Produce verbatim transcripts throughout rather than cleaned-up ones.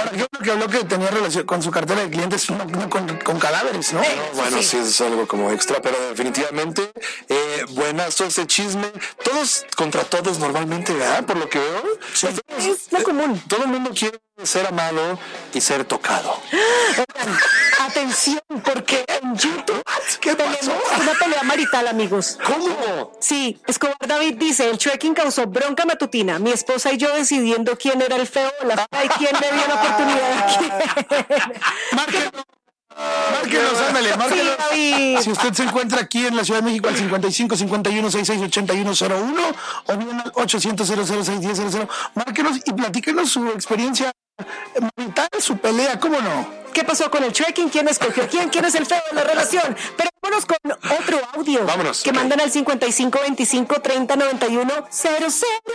Yo creo que habló que tenía relación con su cartera de clientes, no, no con, con cadáveres, ¿no? no bueno, sí. sí es algo como extra, pero definitivamente eh, buenazo ese chisme. Todos contra todos normalmente, ¿verdad? Por lo que veo. Sí. Es lo común. Eh, todo el mundo quiere ser amado y ser tocado. Oigan, atención, porque en YouTube ¿Qué tenemos pasó? una pelea marital, amigos. ¿Cómo? Sí, Escobar David dice, el trekking causó bronca matutina. Mi esposa y yo decidiendo quién era el feo o la fea y quién me dio la oportunidad de quién. Márquenos, márquenos, ándale, márquenos. Sí, si usted se encuentra aquí en la Ciudad de México al cincuenta y cinco, cincuenta y uno, sesenta y seis, ochenta y uno cero uno o bien al ochocientos, cero cero seis, diez cero cero, márquenos y platíquenos su experiencia marital, su pelea, ¿cómo no? ¿Qué pasó con el trekking? ¿Quién escogió quién? ¿Quién es el feo de la relación? Pero vámonos con otro audio. Vámonos. Que mandan al cincuenta y cinco, veinticinco, treinta, noventa y uno, cero cero.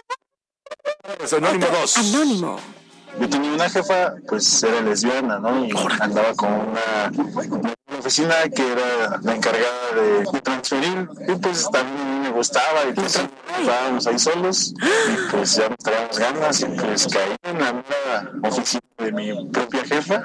Es Anónimo dos. Anónimo. Yo tenía una jefa, pues era lesbiana, ¿no? Y andaba con una, una oficina que era la encargada de, de transferir. Y pues también a mí me gustaba y pues estábamos ahí solos. Y pues ya nos traíamos ganas y pues caí en la nueva oficina de mi propia jefa.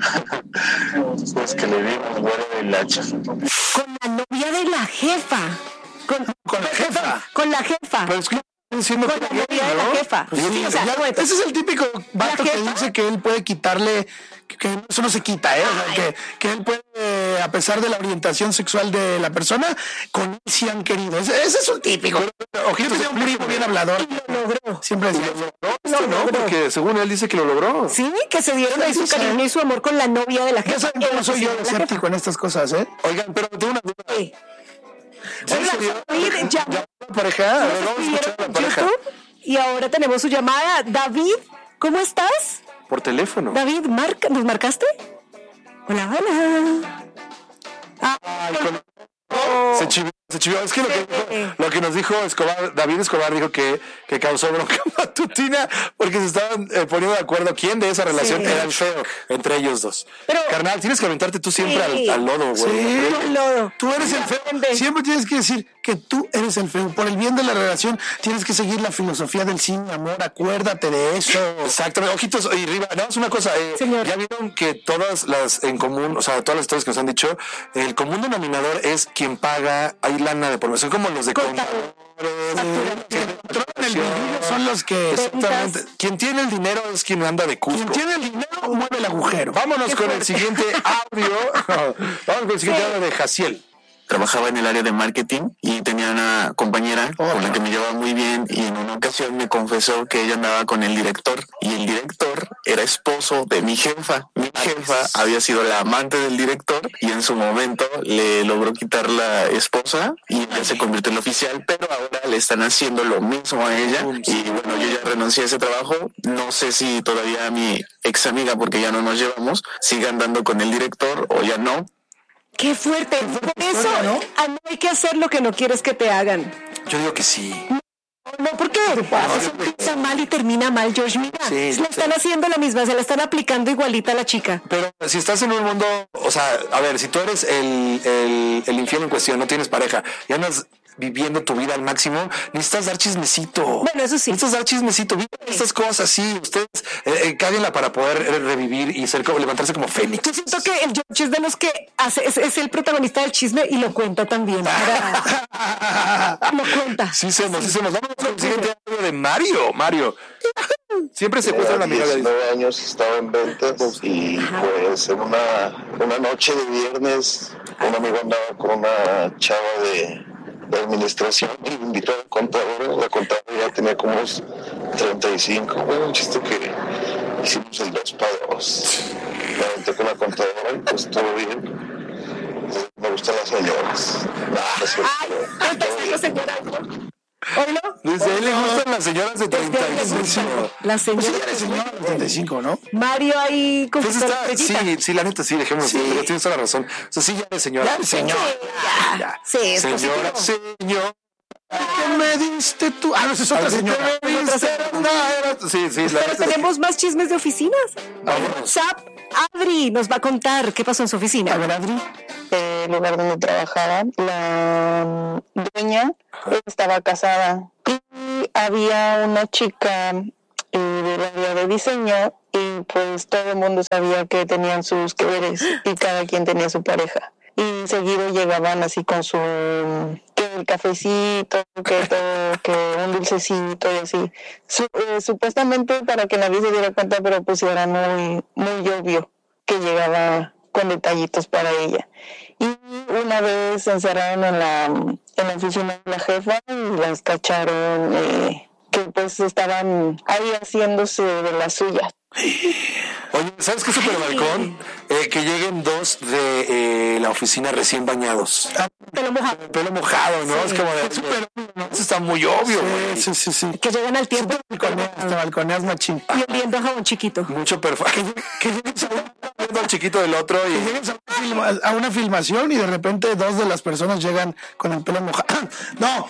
Pues que le dimos vuelo del hacha. Con la novia de la jefa. Con, Con la jefa. Con la jefa. Pero es que diciendo Con la novia de la jefa. Pues Sí, sí, o sea, ya, bueno, ese es el típico vato ¿la que jefa? dice que él puede quitarle, que, que eso no se quita, ¿eh? O sea, que, que él puede, eh, a pesar de la orientación sexual de la persona, con él sí han querido. Ese, ese es un típico. Ojito, tenía un primo bien hablador. Y lo logró. Siempre decía, No, no, porque según él dice que lo logró. Sí, que se dieron ahí Sí, su sí, cariño sí. y su amor con la novia de la ya jefa. saben cómo soy yo de escéptico en estas cosas, ¿eh? Oigan, pero tengo una duda. Sí. ¿Sí Hola, se dio? David, ya- ¿Ya la pareja? A ver, Nos vamos a escuchar a la escribieron en pareja. YouTube y ahora tenemos su llamada. David, ¿cómo estás? Por teléfono. David, marca, ¿nos marcaste? Hola, hola. Ah, Ay, con- Se chivió, se chivió. Es que lo que, dijo- lo que nos dijo Escobar, David Escobar dijo que, que causó bronca matutina porque se estaban eh, poniendo de acuerdo quién de esa relación Sí. era el feo entre ellos dos. Pero- Carnal, tienes que aventarte tú siempre Sí. al, al lodo, güey. Sí, el lodo. tú eres el feo. Aprende. Siempre tienes que decir que tú eres el feo. Por el bien de la relación, tienes que seguir la filosofía del sí, mi amor. Acuérdate de eso. Exactamente, ojitos y arriba. No, es una cosa, eh, Señor. ya vieron que todas las en común, o sea, todas las historias que nos han dicho, el común denominador es quien paga, hay lana de por medio, son como los de Contador. contadores, que Controlan el vidrio, son los que... exactamente. Quien tiene el dinero es quien anda de Cusco. Quien tiene el dinero mueve el agujero. Vámonos con el siguiente audio. Vamos con el siguiente audio de Jaciel. Trabajaba en el área de marketing y tenía una compañera con la que me llevaba muy bien y en una ocasión me confesó que ella andaba con el director y el director era esposo de mi jefa. Mi jefa había sido la amante del director y en su momento le logró quitar la esposa y ella se convirtió en oficial, pero ahora le están haciendo lo mismo a ella y bueno, yo ya renuncié a ese trabajo. No sé si todavía mi ex amiga, porque ya no nos llevamos, siga andando con el director o ya no. Qué fuerte. Por eso, historia, ¿no? ah, no hay que hacer lo que no quieres que te hagan. Yo digo que sí. No, ¿por qué? Eso empieza mal y termina mal, George. Mira, Sí, se le están haciendo la misma, se la están aplicando igualita a la chica. Pero si estás en un mundo, o sea, a ver, si tú eres el, el, el infiel en cuestión, no tienes pareja y andas viviendo tu vida al máximo, necesitas dar chismecito. Bueno, eso sí. Necesitas dar chismecito. Viven estas cosas, sí. Ustedes eh, eh, cáguenla para poder eh, revivir y ser como, levantarse como fénix. Yo siento que el George es de los que hace, es, es el protagonista del chisme y lo cuenta también. Para- lo cuenta. Sí, somos, sí, somos. Vamos con el siguiente audio de Mario. Mario. Siempre se cuesta una amiga de diecinueve años estaba en ventas y pues en una, una noche de viernes un amigo andaba con una chava de, de administración y me invitó a la contadora. La contadora ya tenía como unos treinta y cinco. Bueno, un chiste que hicimos el dos para dos. Me aventé con la contadora y pues todo bien. Me gustan las señoras. No, no es cierto. Ay, empezando, señora. ¿Oílo? Desde ahí le gustan las señoras de treinta y cinco. La Pues señora. ella era señora de treinta y cinco, ¿no? Mario ahí con Pues su está, estrellita. sí, sí, la neta, sí, dejémoslo. Sí. Pero tienes toda la razón. O sea, sí, ya de señora. Ya de señora. Ya. Sí, es Señora, positivo. señor. ¿Qué me diste tú? Ah, no, esa es otra señora. ¿Qué me diste? No, era- Sí, sí, la Pero neta. tenemos más chismes de oficinas. Vámonos. WhatsApp, Adri nos va a contar qué pasó en su oficina. A ver, Adri. El lugar donde trabajaba, la dueña estaba casada y había una chica eh, del área de diseño y pues todo el mundo sabía que tenían sus quereres y cada quien tenía su pareja. Y seguido llegaban así con su, que el cafecito, que todo, que un dulcecito y así. Su, eh, supuestamente para que nadie se diera cuenta, pero pues era muy, muy obvio que llegaba con detallitos para ella. Y una vez se encerraron en la, en la oficina de la jefa y las cacharon eh, que pues estaban ahí haciéndose de las suyas. Oye, ¿sabes qué super balcón? Eh, que lleguen dos de eh, la oficina recién bañados. Pelo mojado. Pelo mojado, ¿no? Sí. Es como de super, eso está muy obvio, güey. Sí, sí, sí. Que llegan al tiempo Hasta balconeas machín. y oliendo a jabón chiquito. Mucho perfume. Que llegues al chiquito del otro y Llegues a una, filma- a una filmación y de repente dos de las personas llegan con el pelo mojado. No.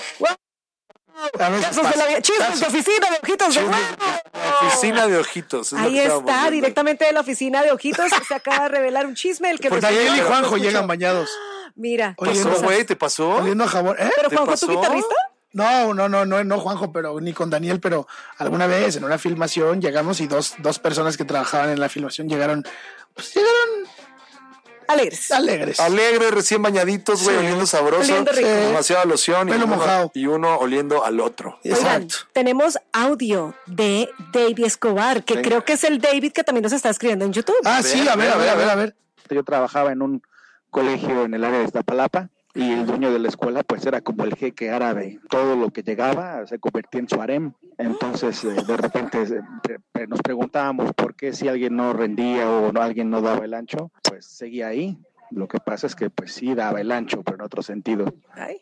A veces Casos de pasa. la, chismes de oficina de ojitos de huevo. oficina de ojitos. es lo Ahí que estábamos está, viendo. directamente de la oficina de ojitos. Se acaba de revelar un chisme. El que Pues nos- Daniel y nos Juanjo escuchó. llegan bañados. Mira, Oye, qué ¿Pasó, cosas. güey? ¿Te pasó? Oliendo a jabón. ¿Eh? Pero ¿Te Juanjo, ¿tu pasó? guitarrista? No, no, no, no, no Juanjo, pero ni con Daniel, pero alguna vez en una filmación llegamos y dos, dos personas que trabajaban en la filmación llegaron, pues llegaron Alegres. alegres. Alegres, recién bañaditos, güey, Sí. oliendo sabroso. Oliendo rico. Demasiada loción. y Pelo uno- mojado. Y uno oliendo al otro. Oigan, Exacto. tenemos audio de David Escobar, que Venga. creo que es el David que también nos está escribiendo en YouTube. Ah, sí, a ver, a ver, a ver, a ver. Yo trabajaba en un colegio en el área de Iztapalapa y el dueño de la escuela pues era como el jeque árabe. Todo lo que llegaba se convertía en su harem. Entonces eh, de repente eh, pre- nos preguntábamos por qué si alguien no rendía o no, alguien no daba el ancho, pues seguía ahí. Lo que pasa es que pues sí daba el ancho, pero en otro sentido. Ay,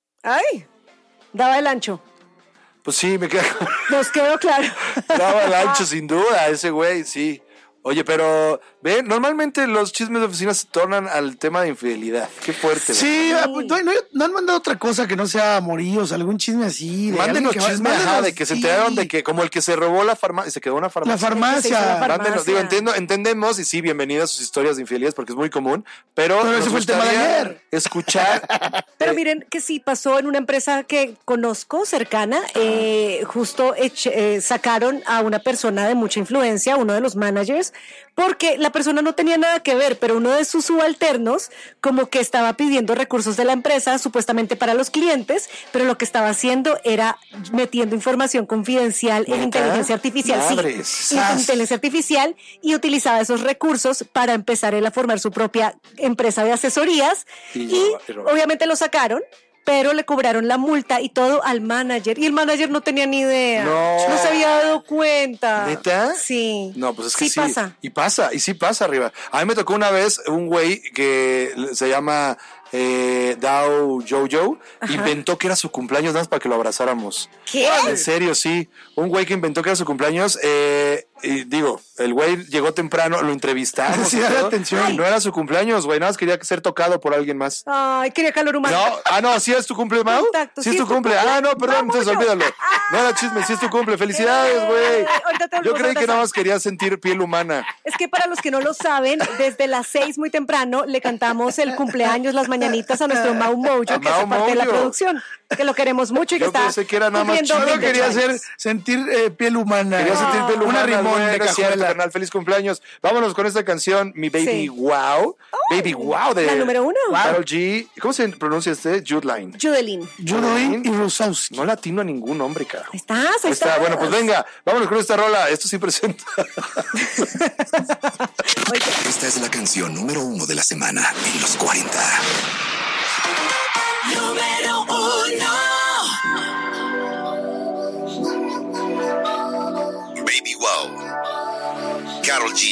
ay, daba el ancho. Pues sí, me queda. Nos quedó claro. Daba el ancho, sin duda, ese güey, sí. Oye, pero, ve, normalmente los chismes de oficina se tornan al tema de infidelidad. Qué fuerte. Sí, ah, pues, no, no, no han mandado otra cosa que no sea amoríos, algún chisme así. De Mándenos alguien que va- chisme, ajá, mándenos, de que se sí. enteraron de que, como el que se robó la farmacia, se quedó en una La farmacia. Sí, farmacia. sí, la Mándenos, farmacia. digo, entiendo, entendemos, y sí, bienvenidas a sus historias de infidelidad, porque es muy común, pero, Pero nos ese fue el tema de gustaría ayer. escuchar. Pero eh, miren que sí pasó en una empresa que conozco cercana, eh, justo ech- eh, sacaron a una persona de mucha influencia, uno de los managers, porque la persona no tenía nada que ver, pero uno de sus subalternos como que estaba pidiendo recursos de la empresa supuestamente para los clientes, pero lo que estaba haciendo era metiendo información confidencial en ¿Neta? inteligencia artificial, Madres. sí, en inteligencia artificial, y utilizaba esos recursos para empezar él a formar su propia empresa de asesorías Y y, roba- y roba. obviamente lo sacaron, pero le cobraron la multa y todo al manager. Y el manager no tenía ni idea. No. se había dado cuenta. ¿Neta? Sí. No, pues es que sí. Sí pasa. Y pasa, y sí pasa arriba. A mí me tocó una vez un güey que se llama eh, Dao Jojo, inventó que era su cumpleaños nada más para que lo abrazáramos. ¿Qué? En serio, sí. Un güey que inventó que era su cumpleaños, eh, y digo, el güey llegó temprano, lo entrevistamos. Sí, y dale todo. atención. No era su cumpleaños, güey, nada más quería ser tocado por alguien más. Ay, quería calor humano. No, ah, no, ¿sí es tu cumple, Mau? Contacto, Sí es tu cumple. Ah, no, perdón, entonces olvídalo. No era chisme, sí es tu cumple. Felicidades, güey. Ahorita te Yo volvemos a creí que abrazar. nada más quería sentir piel humana. Es que para los que no lo saben, desde las seis muy temprano le cantamos el cumpleaños, las mañanitas a nuestro Mau Mojo, que A hace Mau parte de la Mojo. producción, que lo queremos mucho y que Yo está pensé que era nada más cumpliendo chido. Solo veintiocho quería años. hacer sentir eh, piel humana. Quería sentir piel Una humana. rimón güey, de no es cierto, cajuela. carnal. Feliz cumpleaños. Vámonos con esta canción, Mi Baby Sí. Wow. Baby Wow de La número uno. Karol G. ¿Cómo se pronuncia este? Jude Line. Judelin. Judelin y Rusowski. No latino a ningún nombre, carajo. Ahí estás, ahí Ahí está. estás. Bueno, pues venga, vámonos con esta rola. Esto sí presenta. Esta es la canción número uno de la semana en los cuarenta. Número uno. Baby Wow. Karol G.